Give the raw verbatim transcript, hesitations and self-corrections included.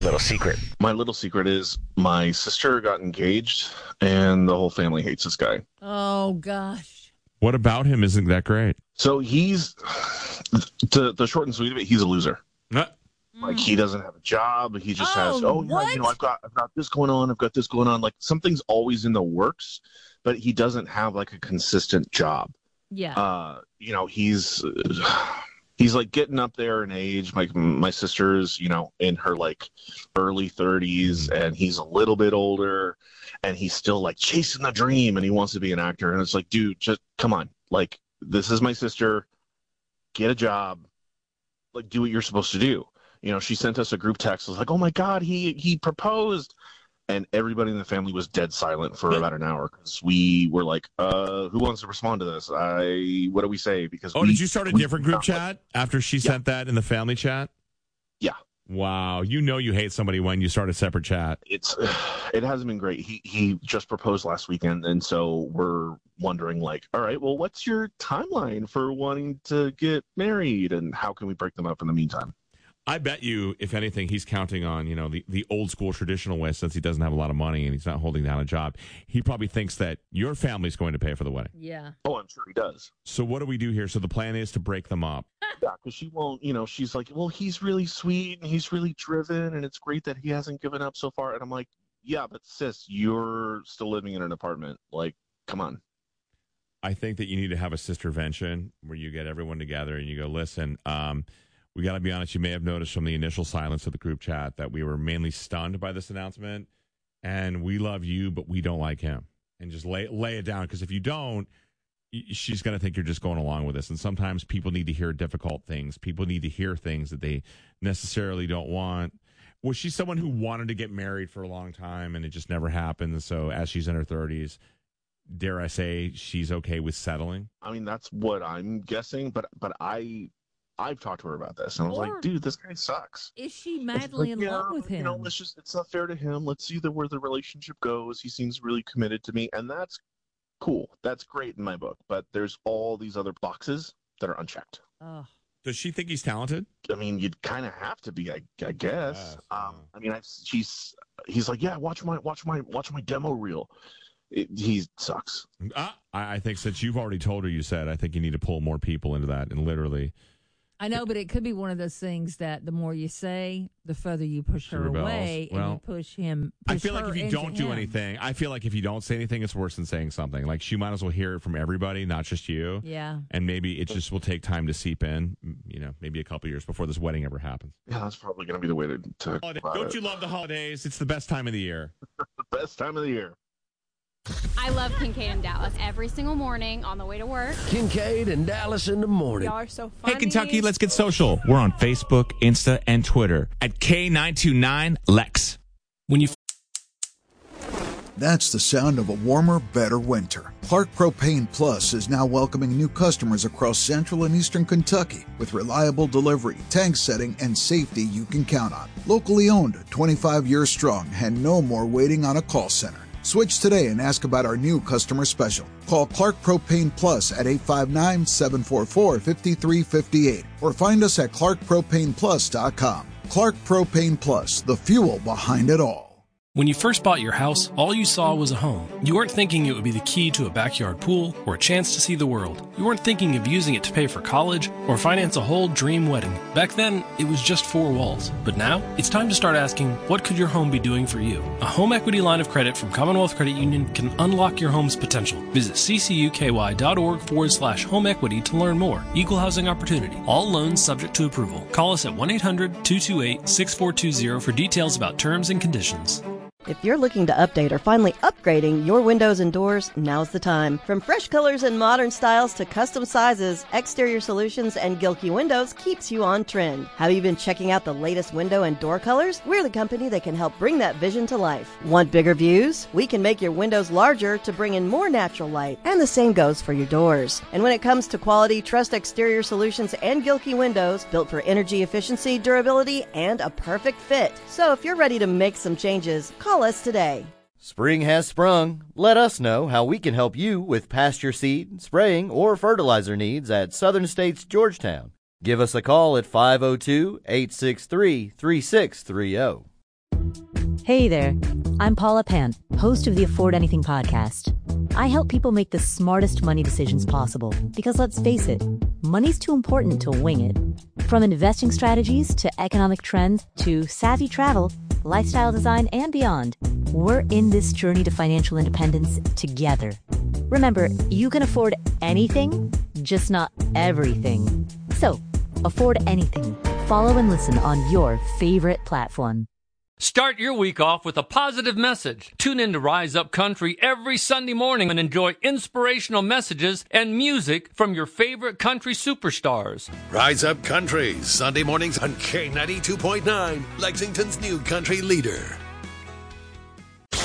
Little secret. My little secret is my sister got engaged, and the whole family hates this guy. Oh, gosh. What about him isn't that great? So he's, the, the short and sweet of it, he's a loser. Uh, Like, he doesn't have a job. He just Oh, has, oh, yeah, what? you know, I've got, I've got this going on. I've got this going on. Like, something's always in the works, but he doesn't have, like, a consistent job. Yeah. Uh, you know, he's, he's, like, getting up there in age. My, my sister's, you know, in her, like, early thirties, and he's a little bit older, and he's still, like, chasing the dream, and he wants to be an actor. And it's like, dude, just come on. Like, this is my sister. Get a job. Like, do what you're supposed to do. You know, she sent us a group text. It was like, oh, my God, he he proposed. And everybody in the family was dead silent for about an hour because we were like, uh, who wants to respond to this? I What do we say? Because oh, we, did you start a we, different group chat after she Yeah. sent that in the family chat? Yeah. Wow. You know you hate somebody when you start a separate chat. It's It hasn't been great. He, he just proposed last weekend, and so we're wondering, like, all right, well, what's your timeline for wanting to get married, and how can we break them up in the meantime? I bet you, if anything, he's counting on, you know, the, the old school traditional way since he doesn't have a lot of money and he's not holding down a job. He probably thinks that your family's going to pay for the wedding. Yeah. Oh, I'm sure he does. So what do we do here? So the plan is to break them up. Yeah, because she won't, you know, she's like, well, he's really sweet and he's really driven, and it's great that he hasn't given up so far. And I'm like, yeah, but sis, you're still living in an apartment. Like, come on. I think that you need to have a sistervention where you get everyone together and you go, listen, um, we got to be honest. You may have noticed from the initial silence of the group chat that we were mainly stunned by this announcement, and we love you, but we don't like him. And just lay lay it down, because if you don't, y- she's going to think you're just going along with this. And sometimes people need to hear difficult things. People need to hear things that they necessarily don't want. Was she someone who wanted to get married for a long time, and it just never happened? And so as she's in her thirties, dare I say, she's okay with settling? I mean, that's what I'm guessing, but but I I've talked to her about this, and I was Or- like, dude, this guy sucks. Is she And she's madly like, in yeah, love with him? You know, let's just, it's not fair to him. Let's see the, where the relationship goes. He seems really committed to me, and that's cool. That's great in my book, but there's all these other boxes that are unchecked. Oh. Does she think he's talented? I mean, you'd kind of have to be, I, I guess. Yes, um, yeah. I mean, I've, she's, he's like, yeah, watch my, watch my, watch my demo reel. It, he sucks. Ah, I I think since you've already told her, you said, I think you need to pull more people into that. And literally, I know, but it could be one of those things that the more you say, the further you push She her rebels. away, and Well, you push him. I push feel like her if you into don't do him. anything, I feel like if you don't say anything, it's worse than saying something. Like, she might as well hear it from everybody, not just you. Yeah. And maybe it just will take time to seep in, you know, maybe a couple years before this wedding ever happens. Yeah, that's probably going to be the way to, to Holiday- about Don't it. you love the holidays? It's the best time of the year. Best time of the year. I love Kincaid and Dallas every single morning on the way to work. Kincaid and Dallas in the morning. Y'all are so funny. Hey, Kentucky, let's get social. We're on Facebook, Insta, and Twitter at K nine two nine Lex. When you That's the sound of a warmer, better winter. Clark Propane Plus is now welcoming new customers across central and eastern Kentucky with reliable delivery, tank setting, and safety you can count on. Locally owned, twenty-five years strong, and no more waiting on a call center. Switch today and ask about our new customer special. Call Clark Propane Plus at eight five nine, seven four four, five three five eight or find us at clark propane plus dot com. Clark Propane Plus, the fuel behind it all. When you first bought your house, all you saw was a home. You weren't thinking it would be the key to a backyard pool or a chance to see the world. You weren't thinking of using it to pay for college or finance a whole dream wedding. Back then, it was just four walls. But now, it's time to start asking, what could your home be doing for you? A home equity line of credit from Commonwealth Credit Union can unlock your home's potential. Visit ccuky.org forward slash home equity to learn more. Equal housing opportunity. All loans subject to approval. Call us at one eight hundred, two two eight, six four two zero for details about terms and conditions. If you're looking to update or finally upgrading your windows and doors, now's the time. From fresh colors and modern styles to custom sizes, Exterior Solutions and Gilkey Windows keeps you on trend. Have you been checking out the latest window and door colors? We're the company that can help bring that vision to life. Want bigger views? We can make your windows larger to bring in more natural light, and the same goes for your doors. And when it comes to quality, trust Exterior Solutions and Gilkey Windows, built for energy efficiency, durability, and a perfect fit. So if you're ready to make some changes, call us today. Spring has sprung. Let us know how we can help you with pasture seed, spraying, or fertilizer needs at Southern States Georgetown. Give us a call at five oh two, eight six three, three six three oh. Hey there, I'm Paula Pant, host of the Afford Anything podcast. I help people make the smartest money decisions possible because, let's face it, money's too important to wing it. From investing strategies to economic trends to savvy travel, lifestyle design, and beyond, we're in this journey to financial independence together. Remember, you can afford anything, just not everything. So, afford anything. Follow and listen on your favorite platform. Start your week off with a positive message. Tune in to Rise Up Country every Sunday morning and enjoy inspirational messages and music from your favorite country superstars. Rise Up Country, Sunday mornings on K ninety-two point nine, Lexington's new country leader.